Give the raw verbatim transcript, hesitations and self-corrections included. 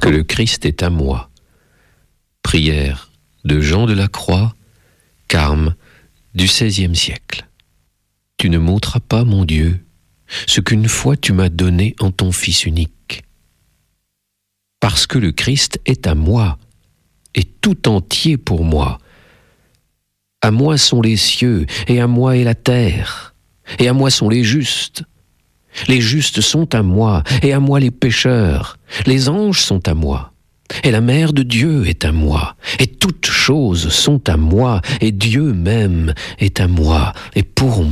que le Christ est à moi. Prière de Jean de la Croix, Carme du seizième siècle. Tu ne m'ôteras pas, mon Dieu, ce qu'une fois tu m'as donné en ton Fils unique. Parce que le Christ est à moi, et tout entier pour moi. À moi sont les cieux, et à moi est la terre, et à moi sont les justes. Les justes sont à moi, et à moi les pécheurs. Les anges sont à moi, et la mère de Dieu est à moi. Et toutes choses sont à moi, et Dieu même est à moi, et pour moi.